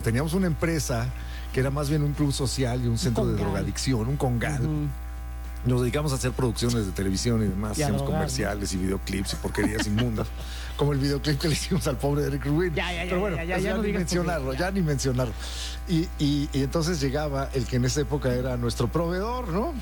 Teníamos una empresa que era más bien un club social y un centro de drogadicción, un congal. Nos dedicamos a hacer producciones de televisión y demás, hacíamos comerciales y videoclips y porquerías inmundas, como el videoclip que le hicimos al pobre Eric Rubin. Pero bueno, ya no ni mencionarlo. Y entonces llegaba el que en esa época era nuestro proveedor, ¿no?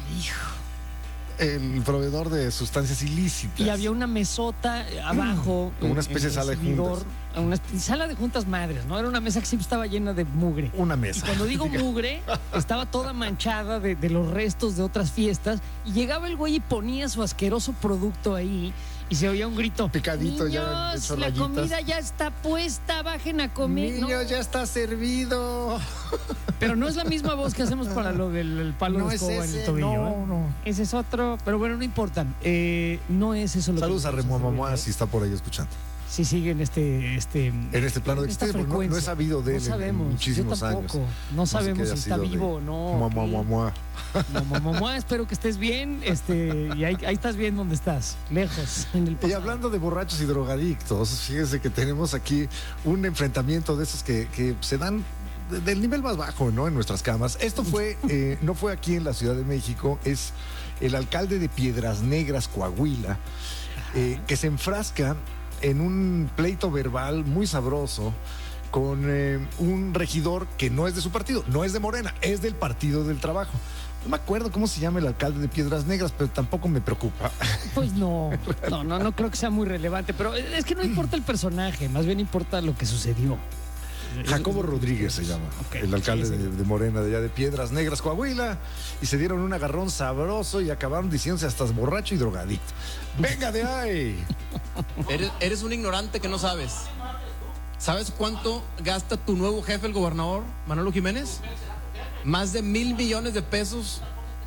El proveedor de sustancias ilícitas. Y había una mesota abajo. Como una especie de sala de juntas. Una sala de juntas madres, ¿no? Era una mesa que siempre estaba llena de mugre. Una mesa. Y cuando digo mugre, estaba toda manchada de los restos de otras fiestas. Y llegaba el güey y ponía su asqueroso producto ahí. Y se oía un grito. Picadito. Niños, ya. La comida ya está puesta, bajen a comer. Niños, ya está servido. Pero no es la misma voz que hacemos para lo del palo de escoba en el tobillo. No. Ese es otro. Pero bueno, no importa. No es eso lo Saludos a Remuamamua si está por ahí escuchando. Si sigue en este en este plano de existencia, no he sabido de él en muchísimos años. No sabemos si está vivo o no. Espero que estés bien. Y ahí estás bien donde estás, lejos. En el pasado. Y hablando de borrachos y drogadictos, fíjese que tenemos aquí un enfrentamiento de esos que se dan del nivel más bajo, ¿no? En nuestras camas. Esto fue, no fue aquí en la Ciudad de México, es el alcalde de Piedras Negras, Coahuila, que se enfrasca en un pleito verbal muy sabroso con un regidor que no es de su partido, no es de Morena, es del Partido del Trabajo. No me acuerdo cómo se llama el alcalde de Piedras Negras, pero tampoco me preocupa. Pues no creo que sea muy relevante, pero es que no importa el personaje, más bien importa lo que sucedió. Jacobo Rodríguez se llama, el alcalde de Morena, de allá de Piedras Negras, Coahuila, y se dieron un agarrón sabroso y acabaron diciéndose hasta borracho y drogadicto. ¡Venga de ahí! Eres un ignorante que no sabes. ¿Sabes cuánto gasta tu nuevo jefe, el gobernador Manolo Jiménez? Más de 1,000 millones de pesos.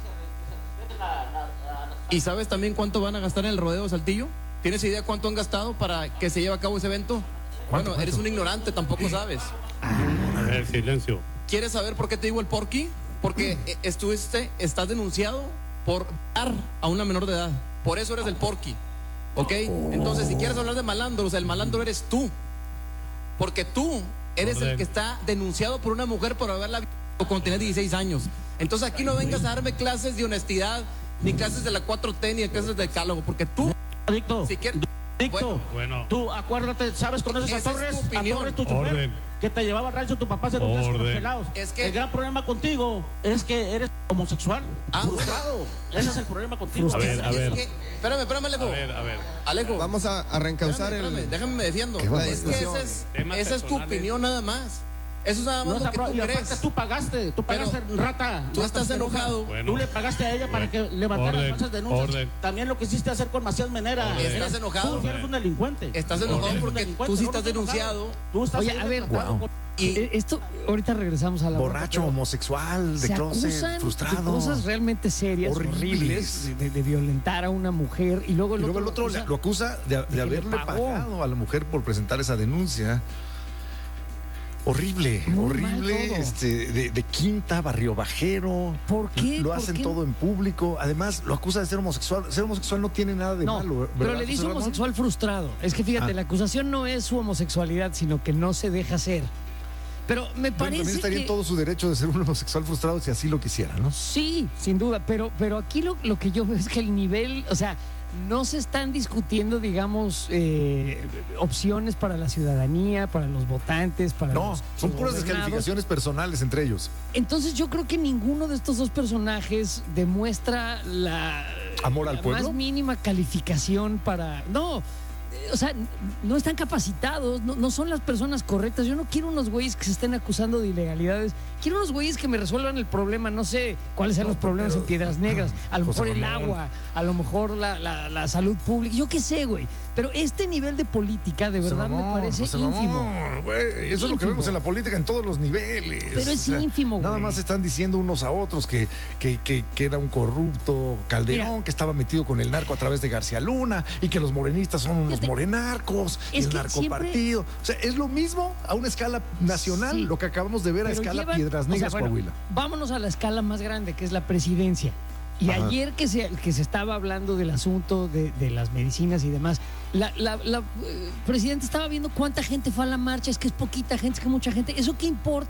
¿Y sabes también cuánto van a gastar en el rodeo de Saltillo? ¿Tienes idea cuánto han gastado para que se lleve a cabo ese evento? Bueno, eres un ignorante, tampoco sabes. A ver, silencio. ¿Quieres saber por qué te digo el porqui? Porque estás denunciado por dar a una menor de edad. Por eso eres el porqui. ¿Ok? Entonces, si quieres hablar de malandros, el malandro eres tú. Porque tú eres el que está denunciado por una mujer por haberla visto cuando tenía 16 años. Entonces, aquí no vengas a darme clases de honestidad, ni clases de la 4T, ni clases de decálogo. Porque tú, adicto. si quieres... Bueno. Tú acuérdate, ¿sabes? ¿Conoces a Torres? A Torres, tu chofer, que te llevaba al rancho tu papá se los pelados. El gran problema contigo es que eres homosexual. Frustrado. Ese es el problema contigo. A ver. Espérame, Alejo. A ver. Alejo. Vamos a reencauzar déjame me defiendo. Es que esa es tu opinión nada más. Eso es nada más lo que tú crees. Tú pagaste, rata. Tú estás enojado. Bueno, tú le pagaste a ella para que levantara las falsas denuncias. También lo quisiste hacer con Macías Menera. Estás enojado. Tú eres un delincuente. Estás enojado porque tú sí estás denunciado. Tú estás Oye, a ver, y esto, ahorita regresamos a la borracho, homosexual, de closet, frustrado. De cosas realmente serias, horribles, de violentar a una mujer. Y luego el otro lo acusa de haberle pagado a la mujer por presentar esa denuncia. Horrible, de Quinta, Barrio Bajero. ¿Por qué? Lo hacen todo en público. Además, lo acusa de ser homosexual. Ser homosexual no tiene nada de malo, ¿verdad? Pero le dice homosexual frustrado. Es que fíjate, la acusación no es su homosexualidad, sino que no se deja ser. Pero me parece también estaría en todo su derecho de ser un homosexual frustrado si así lo quisiera, ¿no? Sí, sin duda. Pero aquí lo que yo veo es que el nivel, o sea, no se están discutiendo, digamos, opciones para la ciudadanía, para los votantes, para los son puras descalificaciones personales entre ellos. Entonces yo creo que ninguno de estos dos personajes demuestra la amor al pueblo, más mínima calificación para... No, o sea, no están capacitados, no son las personas correctas. Yo no quiero unos güeyes que se estén acusando de ilegalidades. Quiero unos güeyes que me resuelvan el problema. No sé cuáles sean los problemas en Piedras Negras. A lo mejor el agua, a lo mejor la salud pública. Yo qué sé, güey. Pero este nivel de política de verdad me parece ínfimo. Eso es lo que vemos en la política en todos los niveles. Pero es ínfimo, güey. Nada más están diciendo unos a otros que era un corrupto Calderón, que estaba metido con el narco a través de García Luna y que los morenistas son unos morenarcos y el narcopartido. O sea, es lo mismo a una escala nacional, lo que acabamos de ver a escala Piedras Negras, Coahuila. Vámonos a la escala más grande, que es la presidencia. Y ayer que se estaba hablando del asunto de las medicinas y demás, la presidenta estaba viendo cuánta gente fue a la marcha. Es que es poquita gente, es que mucha gente. ¿Eso qué importa?